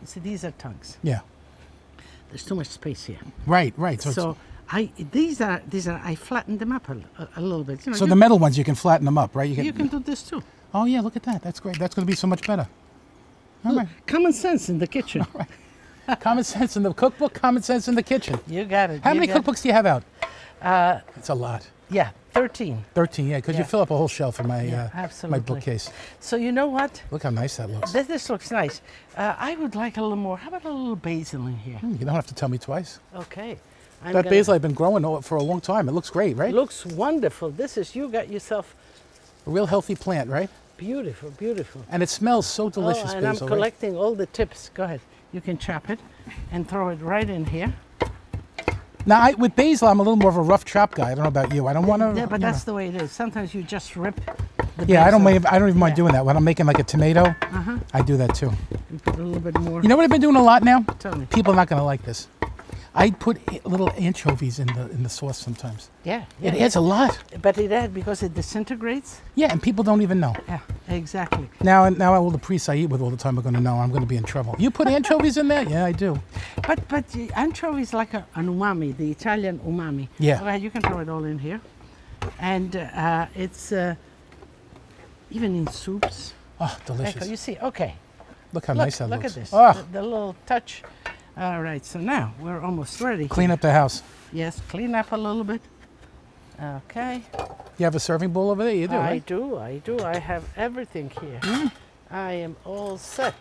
See, these are tongues. Yeah. There's too much space here. Right, right. So these are I flattened them up a little bit. You know, so the metal ones, you can flatten them up, right? you can do this too. Oh, yeah, look at that. That's great. That's going to be so much better. All right. Common sense in the kitchen. Common sense in the cookbook, common sense in the kitchen. You got it. How many cookbooks do you have out? It's a lot. Yeah, 13. 13, yeah, because you fill up a whole shelf in my my bookcase. So you know what? Look how nice that looks. This looks nice. I would like a little more. How about a little basil in here? You don't have to tell me twice. Okay. That basil I've been growing for a long time. It looks great, right? Looks wonderful. You got yourself a real healthy plant, right? Beautiful, beautiful. And it smells so delicious, and basil. I'm collecting all the tips. Go ahead. You can chop it and throw it right in here. Now, with basil, I'm a little more of a rough chop guy. I don't know about you. I don't want to. Yeah, but that's the way it is. Sometimes you just rip the Yeah, basil. I don't even mind doing that. When I'm making like a tomato, I do that too. And put a little bit more. You know what I've been doing a lot now? Tell me. People are not going to like this. I put little anchovies in the sauce sometimes. Yeah. It adds a lot. But it adds because it disintegrates. Yeah, and people don't even know. Yeah, exactly. Now all the priests I eat with all the time are going to know I'm going to be in trouble. You put anchovies in there? Yeah, I do. But the anchovy is like an umami, the Italian umami. Yeah. All right, you can throw it all in here. And it's even in soups. Oh, delicious. You see, okay. Look how nice that looks. Look looks. at this, Oh. the little touch. All right, so now we're almost ready. Clean up the house. Yes, clean up a little bit. Okay. You have a serving bowl over there? You do, right? I do. I have everything here. I am all set.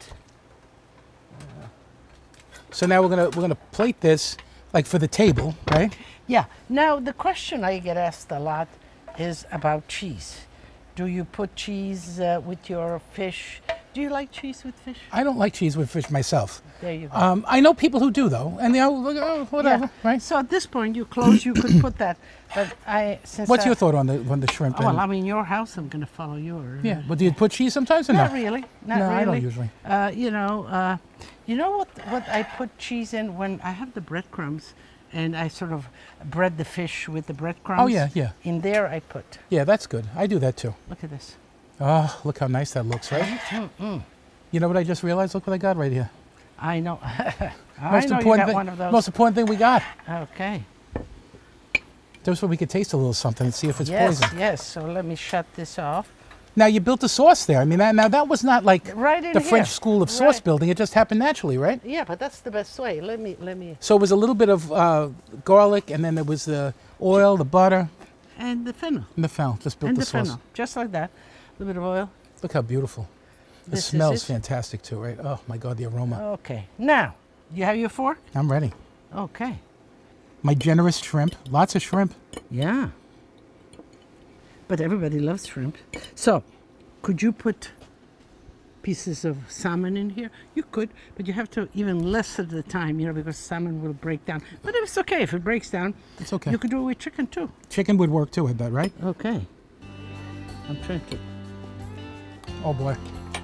So now we're gonna plate this like for the table, right? Yeah. Now the question I get asked a lot is about cheese. Do you put cheese with your fish? Do you like cheese with fish? I don't like cheese with fish myself. There you go. I know people who do though, and they'll whatever, right? So at this point, you could put that. But What's your thought on the shrimp? Well, I mean, your house. I'm going to follow yours. Yeah. But do you put cheese sometimes or Not no? really. No, I don't usually. You know what I put cheese in when I have the breadcrumbs, and I sort of bread the fish with the breadcrumbs. Oh yeah, yeah. In there, I put. Yeah, that's good. I do that too. Look at this. Oh, look how nice that looks, right? You know what I just realized? Look what I got right here. I know. Most important one of those. Most important thing we got. Okay. Just so we could taste a little something and see if it's Yes, poison. yes. So let me shut this off. Now you built the sauce there. I mean, that was not like Right in the here. French school of sauce Right. building. It just happened naturally, right? Yeah, but that's the best way. Let me. So it was a little bit of garlic, and then there was the oil, the butter, And the fennel. and the fennel. Just built And the the sauce. fennel, just like that. A little bit of oil. Look how beautiful. It This is smells it. fantastic too, right? Oh my God, the aroma. Okay. Now, you have your fork? I'm ready. Okay. My generous shrimp. Lots of shrimp. Yeah. But everybody loves shrimp. So, could you put pieces of salmon in here? You could, but you have to even less at the time, because salmon will break down. But it's okay if it breaks down. It's okay. You could do it with chicken too. Chicken would work too, I bet, right? Okay. I'm trying to. Oh boy.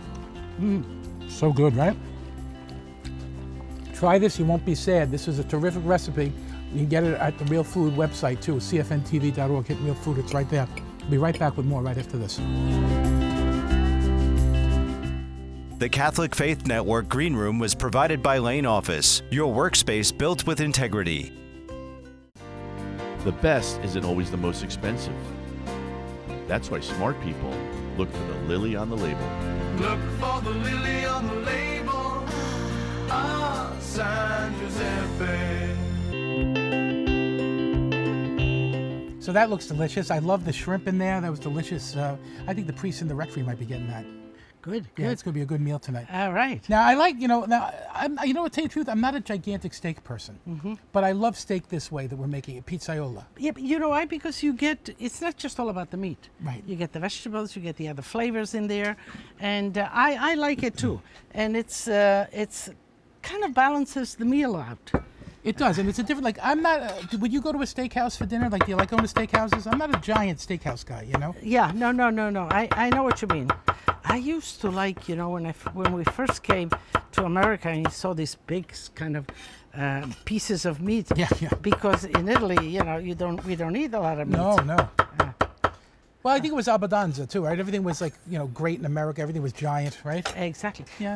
So good, right? Try this, you won't be sad. This is a terrific recipe. You can get it at the Real Food website too, cfntv.org. Hit Real Food, it's right there. Be right back with more right after this. The Catholic Faith Network Green Room was provided by Lane Office, your workspace built with integrity. The best isn't always the most expensive. That's why smart people look for the lily on the label. Look for the lily on the label. Ah, San Giuseppe. So that looks delicious. I love the shrimp in there. That was delicious. I think the priest in the rectory might be getting that. Good, Yeah, good. it's going to be a good meal tonight. All right. Now, I like, now, you know what, to tell you the truth, I'm not a gigantic steak person. But I love steak this way that we're making it, pizzaiolo. Yeah, but you know why? Because it's not just all about the meat. Right. You get the vegetables, you get the other flavors in there, and I like it too. And it's kind of balances the meal out. It does, and it's a different, I'm not, would you go to a steakhouse for dinner? Like, do you like going to steakhouses? I'm not a giant steakhouse guy, Yeah, no. I know what you mean. I used to like, when we first came to America and you saw these big kind of pieces of meat. Yeah. Because in Italy, we don't eat a lot of meat. No. Well, I think it was Abadanza too, right? Everything was like, great in America. Everything was giant, right? Exactly. Yeah.